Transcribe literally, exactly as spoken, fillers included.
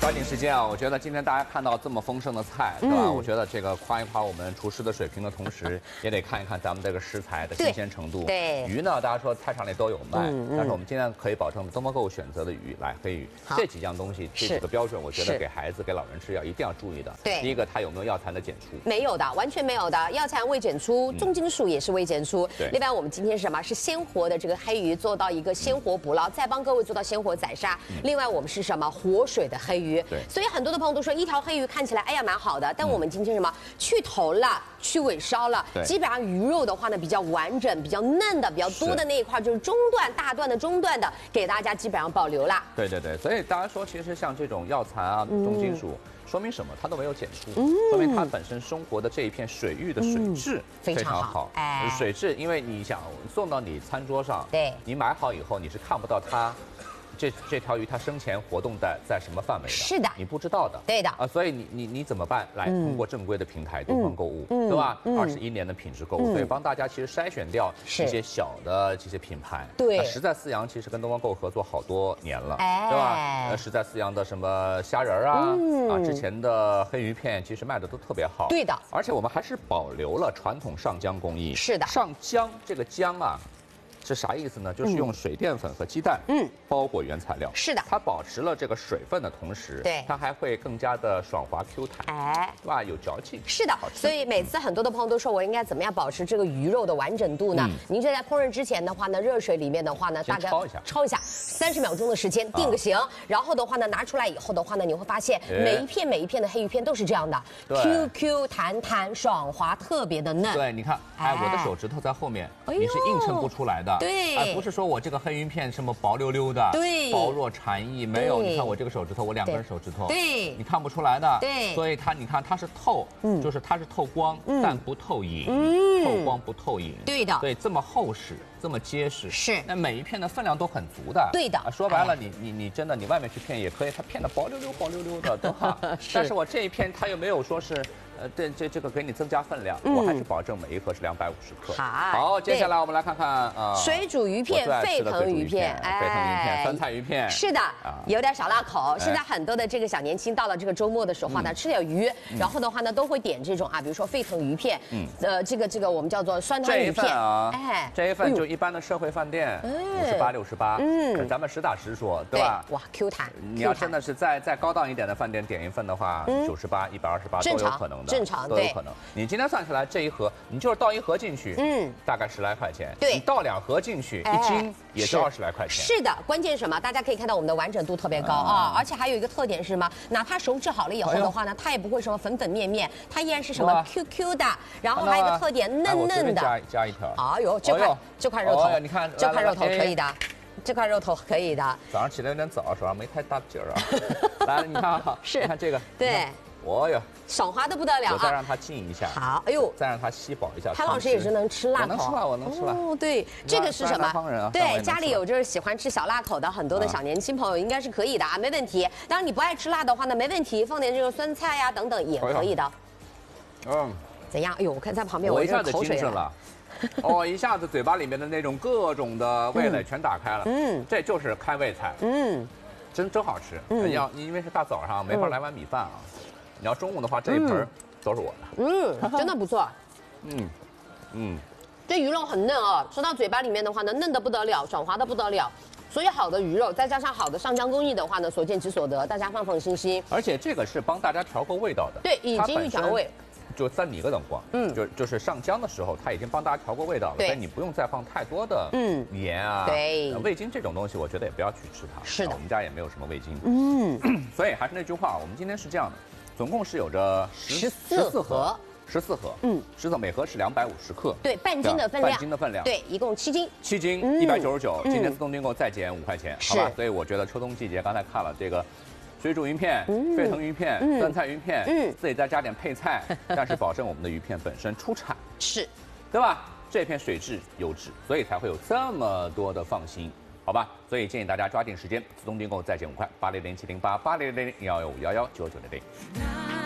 抓紧时间啊！我觉得今天大家看到这么丰盛的菜，对吧？嗯、我觉得这个夸一夸我们厨师的水平的同时，也得看一看咱们这个食材的新鲜程度。 对， 鱼呢，大家说菜场里都有卖，嗯嗯、但是我们今天可以保证东方购物选择的鱼，来黑鱼这几样东西，这几个标准，我觉得给孩子、给老人吃要一定要注意的。 对， 第一个，它有没有药残的检出？ 没有的，完全没有的，药残未检出，重金属也是未检出。 对， 另外我们今天是什么？是鲜活的这个黑鱼，做到一个鲜活捕捞，再帮各位做到鲜活宰杀。嗯、另外我们是什么？活水的黑鱼。 对， 所以很多的朋友都说一条黑鱼看起来哎呀蛮好的，但我们今天什么去头了，去尾烧了，基本上鱼肉的话呢比较完整、比较嫩的、比较多的那一块就是中段、大段的、中段的，给大家基本上保留了。 对对对，所以大家说其实像这种药残啊、重金属。嗯说明什么？它都没有检出，嗯、说明它本身生活的这一片水域的水质非常好。嗯、哎，水质，因为你想送到你餐桌上， 对， 你买好以后，你是看不到它。这这条鱼它生前活动在在什么范围的？ 是的， 你不知道的。 对的啊，所以你你你怎么办？来，通过正规的平台东方购物，对吧？二十一年的品质购物，所以帮大家其实筛选掉一些小的这些品牌。 对， 实在四阳其实跟东方购物合作好多年了，对吧？呃，实在四阳的什么虾仁啊，啊，之前的黑鱼片其实卖的都特别好。 对的， 而且我们还是保留了传统上浆工艺。 是的， 上浆这个浆啊。是啥意思呢？就是用水淀粉和鸡蛋，嗯，包裹原材料。 是的， 它保持了这个水分的同时， 对， 它还会更加的爽滑 Q 弹，哎，对吧？有嚼劲。 是的，所以每次很多的朋友都说我应该怎么样保持这个鱼肉的完整度呢？嗯、您就在烹饪之前的话呢，热水里面的话呢，大概焯一下， 焯一下三十秒钟的时间定个型，啊、然后的话呢，拿出来以后的话呢，你会发现每一片每一片的黑鱼片都是这样的 ，Q Q 弹弹爽滑，特别的嫩。 对，你看，哎，我的手指头在后面，你是映衬不出来的。 对， 而不是说我这个黑鱼片什么薄溜溜的， 对， 薄若蝉翼，没有。你看我这个手指头，我两根手指头， 对， 你看不出来的， 对。 所以它，你看它是透，嗯，就是它是透光，嗯、但不透影，嗯，透光不透影， 对的。 对，这么厚实，这么结实， 是。 那每一片的分量都很足的， 对的。 啊、说白了，你你你真的，你外面去片也可以，它片的薄溜溜、薄溜溜的都好。但是我这一片它又没有说是。呃，这这这个给你增加分量，嗯、我还是保证每一盒是两百五十克。 好， 好，接下来我们来看看呃， 水煮鱼片、沸腾鱼片， 哎，沸腾鱼片、酸菜鱼片。 是的，啊、有点小辣口。现在很多的这个小年轻到了这个周末的时候呢，嗯、吃点鱼，嗯、然后的话呢，都会点这种啊，比如说沸腾鱼片，嗯，呃，这个这个我们叫做酸汤鱼片啊，哎，这一份就一般的社会饭店五十八、六十八，嗯，咱们实打实说，对吧？ 哇 ，Q 弹。 你要真的是再再高档一点的饭店点一份的话，九十八、一百二十八都有可能的， 正常都有可能。你今天算下来这一盒，你就是倒一盒进去，嗯，大概十来块钱。 对， 你倒两盒进去，一斤也是二十来块钱。 是的，关键什么？大家可以看到我们的完整度特别高啊，而且还有一个特点是什么？哪怕熟制好了以后的话呢，它也不会什么粉粉面面，它依然是什么 Q Q 的。然后还有一个特点，嫩嫩的。 加加一条。 哎呦，这块这块肉头， 你看这块肉头可以的。这块肉头可以的。 早上起来有点早，手上没太大劲儿啊。来，你看哈， 是， 你看这个， 对。 哦哟， 爽滑的不得了啊！ 我再让它浸一下， 好，哎呦， 再让它吸饱一下。 潘老师也是能吃辣口， 我能吃辣，我能吃辣。 哦，对，这个是什么？ 啊、 对，家里有就是喜欢吃小辣口的很多的小年轻朋友，应该是可以的啊，没问题。当然你不爱吃辣的话呢，没问题，放点这个酸菜呀、啊、等等也可以的。嗯，怎样？哎呦，我看在旁边， 我一下子精神了。哦，一下子嘴巴里面的那种各种的味蕾全打开了。嗯，这就是开胃菜。嗯，真真好吃。嗯，要因为是大早上没法来碗米饭啊。你要中午的话，这一盆都是我的。 嗯，真的不错。嗯，嗯，这鱼肉很嫩啊，吃到嘴巴里面的话呢，嫩的不得了，爽滑的不得了。所以好的鱼肉，再加上好的上浆工艺的话呢，所见即所得，大家放放心心。 而且这个是帮大家调过味道的。 对，已经调味。 就三米个等光，嗯，就就是上浆的时候，它已经帮大家调过味道了，所以你不用再放太多的嗯盐啊， 对， 味精这种东西，我觉得也不要去吃它。 是的， 我们家也没有什么味精，嗯，所以还是那句话，我们今天是这样的，总共是有着十十四盒，十四盒，嗯，十四每盒是两百五十克， 对，半斤的分量， 半斤的分量， 对，一共七斤， 七斤一百九十九，今天自动订购再减五块钱，好吧？所以我觉得秋冬季节，刚才看了这个。水煮鱼片、沸腾鱼片、嗯、酸菜鱼片，嗯，自己再加点配菜，但是保证我们的鱼片本身出产， 是， 对吧？这片水质优质，所以才会有这么多的放心，好吧？所以建议大家抓紧时间，自动订购再减五块，八零零七零八八零零零幺幺五幺幺九九零零。